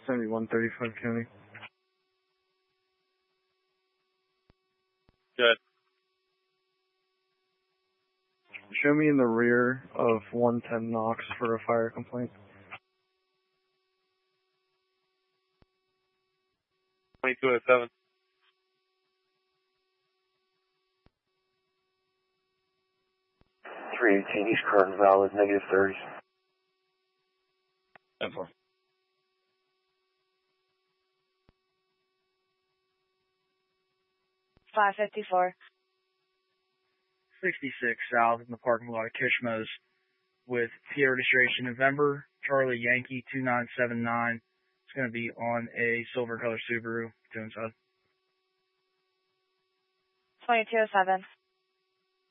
7135 County. Good. Show me in the rear of 110 Knox for a fire complaint. 2207. East Curtin valid, negative 30. 10-4. 554. 66 south in the parking lot of Kishmo's with PA registration November, Charlie Yankee 2979. It's going to be on a silver color Subaru to inside. 2207.